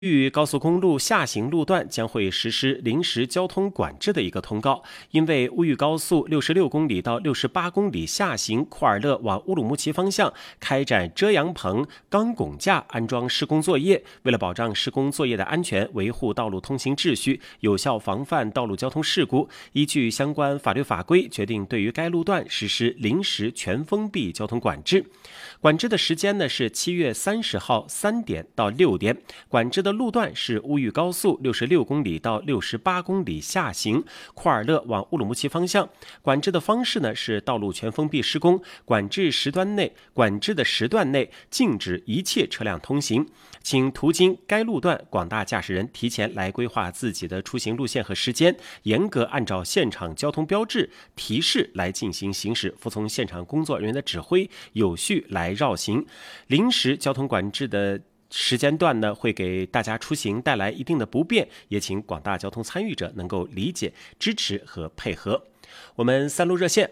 豫高速公路下行路段将会实施临时交通管制的一个通告，因为乌豫高速66公里到68公里下行库尔勒往乌鲁木齐方向开展遮阳棚、钢拱架安装施工作业，为了保障施工作业的安全，维护道路通行秩序，有效防范道路交通事故，依据相关法律法规，决定对于该路段实施临时全封闭交通管制。管制的时间呢是7月30号3点到6点，管制的路段是乌豫高速66公里到68公里下行，库尔勒往乌鲁木齐方向。管制的方式呢是道路全封闭施工，管制的时段内禁止一切车辆通行。请途经该路段广大驾驶人提前来规划自己的出行路线和时间，严格按照现场交通标志提示来进行行驶，服从现场工作人员的指挥，有序来绕行。临时交通管制的时间段呢，会给大家出行带来一定的不便，也请广大交通参与者能够理解、支持和配合。我们3路热线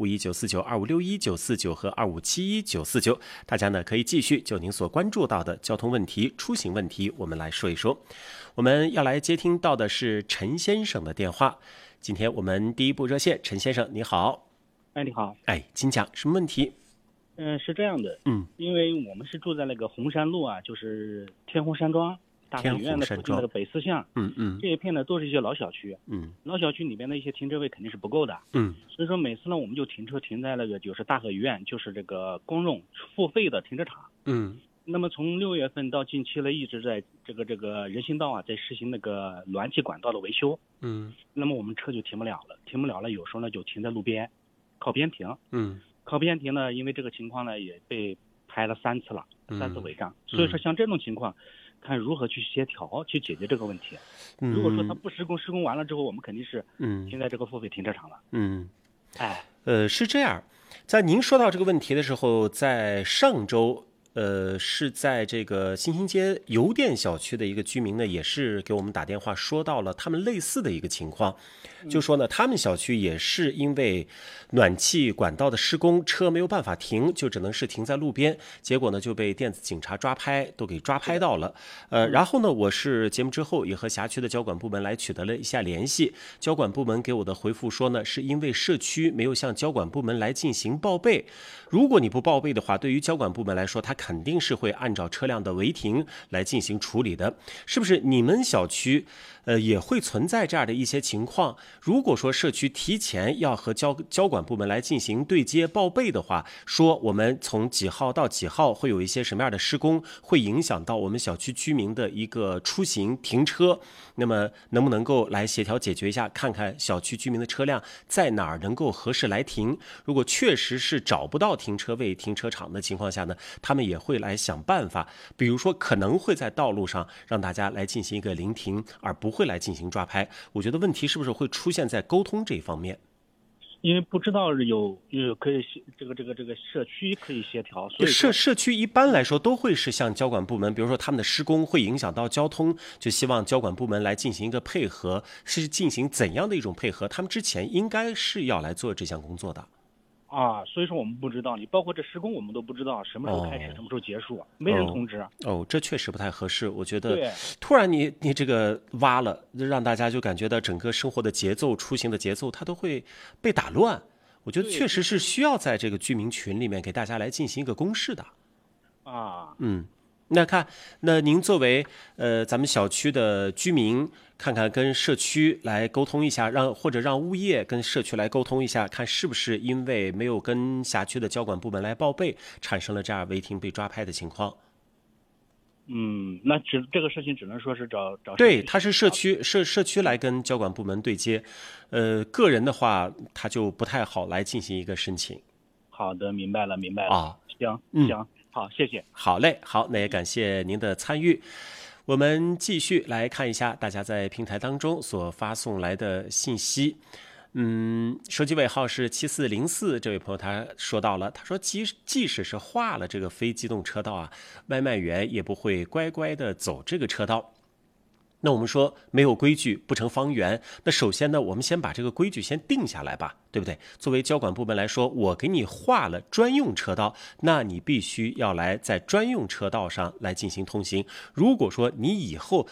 2551-949、2561-949和2571-949，大家呢可以继续就您所关注到的交通问题、出行问题，我们来说一说。我们要来接听到的是陈先生的电话。今天我们第一部热线，陈先生你好。 你好。 请讲什么问题？ 是这样的，因为我们是住在那个红山路啊，就是天虹山庄大学医院的附近那个北四巷，这一片呢都是一些老小区，老小区里边的一些停车位肯定是不够的，所以说每次呢我们就停车停在那个就是大河医院，就是这个公用付费的停车场，那么从6月份到近期呢，一直在这个人行道啊，在实行那个暖气管道的维修，那么我们车就停不了了，有时候呢就停在路边，靠边停，靠边停呢，因为这个情况呢也被拍了3次了，3次违章，所以说像这种情况，看如何去协调去解决这个问题。如果说他不施工完了之后，我们肯定是停在这个付费停车场了。 是这样，在您说到这个问题的时候，在上周。是在这个新兴街邮电小区的一个居民呢，也是给我们打电话说到了他们类似的一个情况，就说呢，他们小区也是因为暖气管道的施工，车没有办法停，就只能是停在路边，结果呢就被电子警察抓拍，都给抓拍到了。然后呢，我是节目之后也和辖区的交管部门来取得了一下联系，交管部门给我的回复说呢，是因为社区没有向交管部门来进行报备，如果你不报备的话，对于交管部门来说，他肯定是会按照车辆的违停来进行处理的。是不是你们小区也会存在这样的一些情况？如果说社区提前要和交管部门来进行对接报备的话，说我们从几号到几号会有一些什么样的施工，会影响到我们小区居民的一个出行停车，那么能不能够来协调解决一下，看看小区居民的车辆在哪儿能够合适来停？如果确实是找不到停车位、停车场的情况下呢，他们也会来想办法，比如说可能会在道路上让大家来进行一个临停，而不会来进行抓拍。我觉得问题是不是会出现在沟通这一方面？ 因为不知道有可以这个社区可以协调，所以社区一般来说都会是向交管部门，比如说他们的施工会影响到交通，就希望交管部门来进行一个配合，是进行怎样的一种配合？他们之前应该是要来做这项工作的。 所以说我们不知道，你包括这施工我们都不知道什么时候开始，什么时候结束，没人通知。 这确实不太合适。我觉得突然你这个挖了，让大家就感觉到整个生活的节奏、出行的节奏，它都会被打乱。我觉得确实是需要在这个居民群里面给大家来进行一个公示的。那您作为咱们小区的居民，看看跟社区来沟通一下，或者让物业跟社区来沟通一下，看是不是因为没有跟辖区的交管部门来报备，产生了这样违停被抓拍的情况。 那这个事情只能说是找对，他是社区来跟交管部门对接，个人的话他就不太好来进行一个申请。 好的，明白了行。好，谢谢。 好嘞，好，那也感谢您的参与。我们继续来看一下大家在平台当中所发送来的信息。手机尾号是7404，这位朋友他说到了，他说即使是划了这个非机动车道啊，外卖员也不会乖乖的走这个车道。 那我们说没有规矩不成方圆，那首先呢，我们先把这个规矩先定下来吧，对不对？作为交管部门来说，我给你划了专用车道，那你必须要来在专用车道上来进行通行。如果说你以后